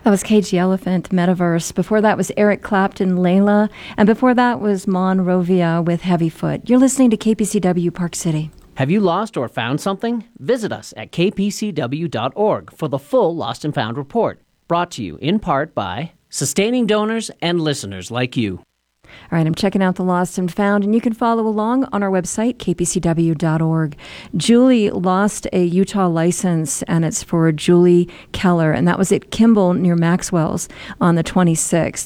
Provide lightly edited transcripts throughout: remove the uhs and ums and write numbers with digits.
That was Cage the Elephant, Metaverse. Before that was Eric Clapton, Layla. And before that was Monrovia with Heavyfoot. You're listening to KPCW Park City. Have you lost or found something? Visit us at kpcw.org for the full Lost and Found report. Brought to you in part by sustaining donors and listeners like you. All right, I'm checking out the Lost and Found, and you can follow along on our website, kpcw.org. Julie lost a Utah license, and it's for Julie Keller, and that was at Kimball near Maxwell's on the 26th.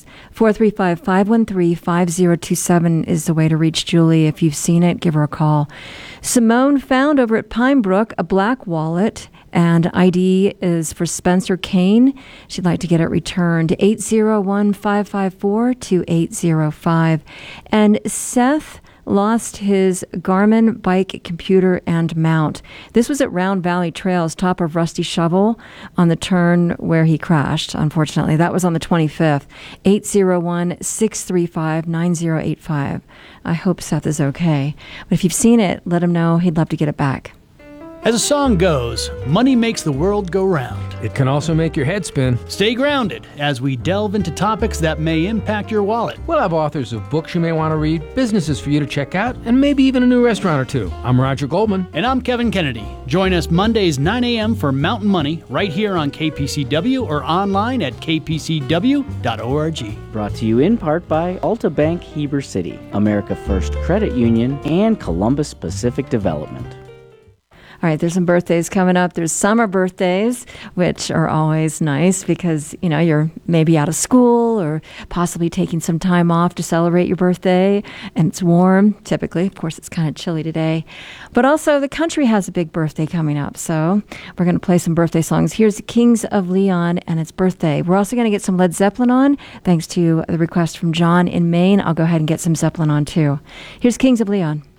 435-513-5027 is the way to reach Julie. If you've seen it, give her a call. Simone found over at Pine Brook a black wallet, and ID is for Spencer Kane. She'd like to get it returned. 801-554-2805. And Seth lost his Garmin bike computer and mount. This was at Round Valley Trails, top of Rusty Shovel, on the turn where he crashed, unfortunately. That was on the 25th. 801-635-9085. I hope Seth is okay. But if you've seen it, let him know. He'd love to get it back. As the song goes, money makes the world go round. It can also make your head spin. Stay grounded as we delve into topics that may impact your wallet. We'll have authors of books you may want to read, businesses for you to check out, and maybe even a new restaurant or two. I'm Roger Goldman. And I'm Kevin Kennedy. Join us Mondays 9 a.m. for Mountain Money right here on KPCW or online at kpcw.org. Brought to you in part by Alta Bank Heber City, America First Credit Union, and Columbus Pacific Development. All right, there's some birthdays coming up. There's summer birthdays, which are always nice because, you know, you're maybe out of school or possibly taking some time off to celebrate your birthday, and it's warm, typically. Of course, it's kind of chilly today. But also, the country has a big birthday coming up, so we're going to play some birthday songs. Here's the Kings of Leon and its birthday. We're also going to get some Led Zeppelin on, thanks to the request from John in Maine. I'll go ahead and get some Zeppelin on, too. Here's Kings of Leon.